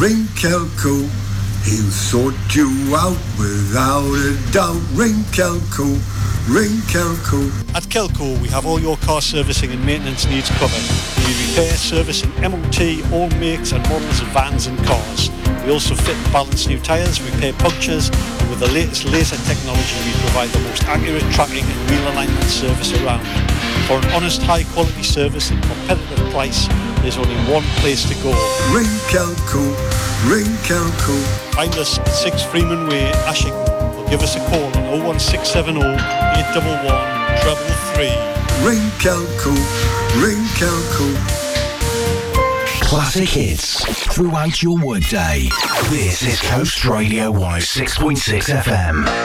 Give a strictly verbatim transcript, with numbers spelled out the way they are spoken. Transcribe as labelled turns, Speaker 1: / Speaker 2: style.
Speaker 1: Ring Kelco, he'll sort you out without a doubt. Ring Kelco, ring Kelco.
Speaker 2: At Kelco, we have all your car servicing and maintenance needs covered. We repair, service and M O T all makes and models of vans and cars. We also fit and balance new tyres, repair punctures, and with the latest laser technology we provide the most accurate tracking and wheel alignment service around. For an honest, high quality service and competitive price, there's only one place to go.
Speaker 1: Ring Kelco, ring Kelco.
Speaker 2: Find us at six Freeman Way, Ashington, or give us a call on oh one six seven oh, eight one one, three three.
Speaker 1: Ring Kelco, ring Kelco.
Speaker 3: Classic hits throughout your workday. This is Coast Radio one oh six point six F M.